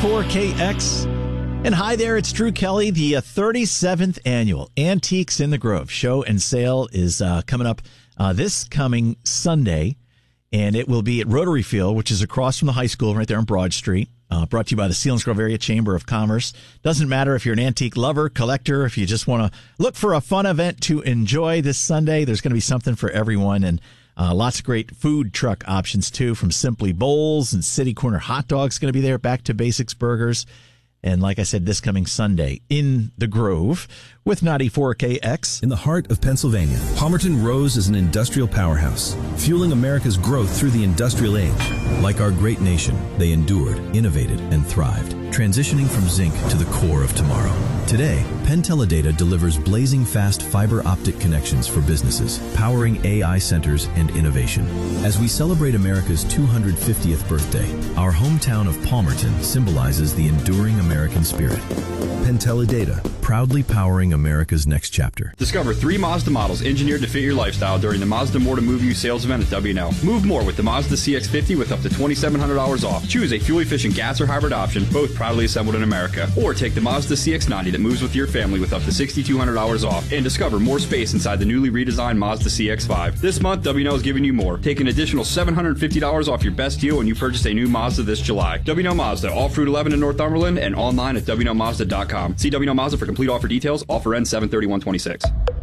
94KX. And hi there, it's Drew Kelly. The 37th annual Antiques in the Grove show and sale is coming up this coming Sunday, and it will be at Rotary Field, which is across from the high school right there on Broad Street. Brought to you by the Selinsgrove Area Chamber of Commerce. Doesn't matter if you're an antique lover, collector, if you just want to look for a fun event to enjoy this Sunday, there's going to be something for everyone. And lots of great food truck options, too, from Simply Bowls and City Corner Hot Dogs going to be there, Back to Basics Burgers. And like I said, this coming Sunday in the Grove with 94KX. In the heart of Pennsylvania, Palmerton rose as an industrial powerhouse, fueling America's growth through the industrial age. Like our great nation, they endured, innovated, and thrived, transitioning from zinc to the core of tomorrow. Today, Penn Teledata delivers blazing fast fiber optic connections for businesses, powering AI centers and innovation. As we celebrate America's 250th birthday, our hometown of Palmerton symbolizes the enduring American spirit. Penn Teledata, proudly powering America's next chapter. Discover 3 Mazda models engineered to fit your lifestyle during the Mazda More to Move You sales event at W&L. Move more with the Mazda CX-50 with up to $2,700 off. Choose a fuel-efficient gas or hybrid option, both proudly assembled in America. Or take the Mazda CX-90 that moves with your family with up to $6,200 off. And discover more space inside the newly redesigned Mazda CX-5. This month, W&L is giving you more. Take an additional $750 off your best deal when you purchase a new Mazda this July. W&L Mazda, off Route 11 in Northumberland and online at WNLMazda.com. See W&L Mazda for complete offer details. Offer ends 7/31/26.